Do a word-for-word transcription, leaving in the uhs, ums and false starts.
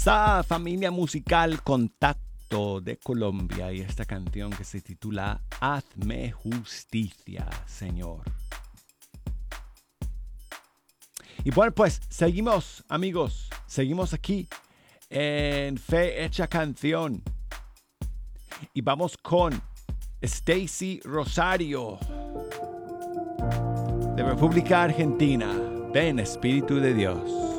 esta familia musical Contacto de Colombia y esta canción que se titula Hazme Justicia, Señor. Y bueno, pues seguimos, amigos, seguimos aquí en Fe Hecha Canción. Y vamos con Stacy Rosario, de República Argentina. Ven, Espíritu de Dios.